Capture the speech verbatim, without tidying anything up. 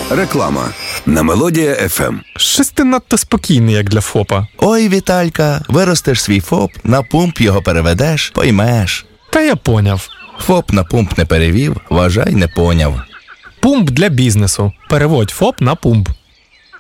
Реклама на Мелодія еф ем. Щось ти надто спокійний, як для ФОПа. Ой, Віталька, виростеш свій ФОП, на пумп його переведеш, поймеш. Та я поняв. ФОП на пумп не перевів, вважай, не поняв. Пумп для бізнесу. Переводь ФОП на пумп.